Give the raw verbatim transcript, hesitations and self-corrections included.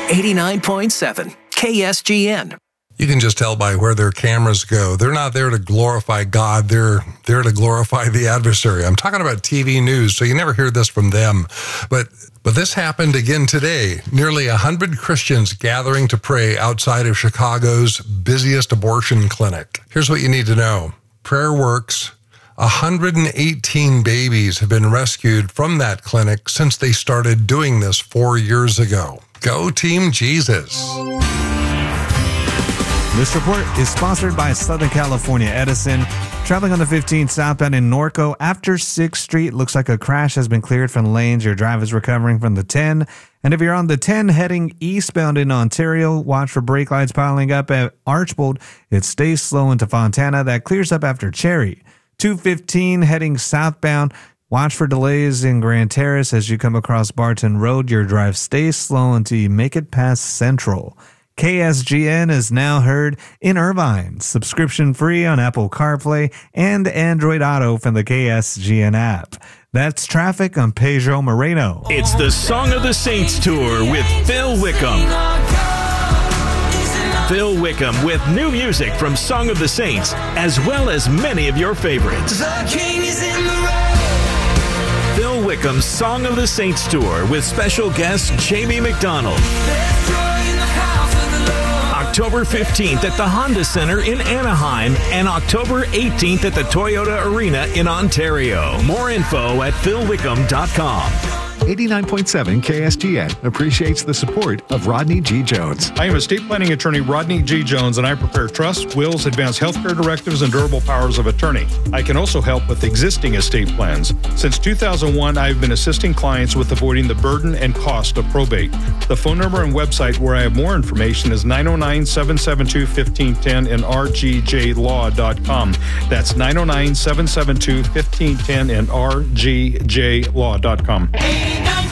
eighty-nine point seven K S G N. You can just tell by where their cameras go. They're not there to glorify God. They're there to glorify the adversary. I'm talking about T V news, so you never hear this from them. But but this happened again today. Nearly one hundred Christians gathering to pray outside of Chicago's busiest abortion clinic. Here's what you need to know. Prayer works. one hundred eighteen babies have been rescued from that clinic since they started doing this four years ago. Go Team Jesus. This report is sponsored by Southern California Edison. Traveling on the fifteen southbound in Norco after sixth Street. Looks like a crash has been cleared from lanes. Your drive is recovering from the ten. And if you're on the ten heading eastbound in Ontario, watch for brake lights piling up at Archbold. It stays slow into Fontana. That clears up after Cherry. two fifteen heading southbound. Watch for delays in Grand Terrace as you come across Barton Road. Your drive stays slow until you make it past Central. K S G N is now heard in Irvine. Subscription free on Apple CarPlay and Android Auto from the K S G N app. That's traffic on Pedro Moreno. It's the Song of the Saints Tour with Phil Wickham. Phil Wickham with new music from Song of the Saints, as well as many of your favorites. The king is in the rain. Phil Wickham's Song of the Saints Tour with special guest Jamie McDonald. There's joy in the house of the Lord. October fifteenth at the Honda Center in Anaheim and October eighteenth at the Toyota Arena in Ontario. More info at phil wickham dot com. eighty-nine point seven K S G N appreciates the support of Rodney G. Jones. I am estate planning attorney Rodney G. Jones, and I prepare trusts, wills, advanced healthcare directives, and durable powers of attorney. I can also help with existing estate plans. Since two thousand one, I have been assisting clients with avoiding the burden and cost of probate. The phone number and website where I have more information is nine oh nine, seven seven two, one five one zero and r g j law dot com. That's nine oh nine, seven seven two, one five one zero and r g j law dot com.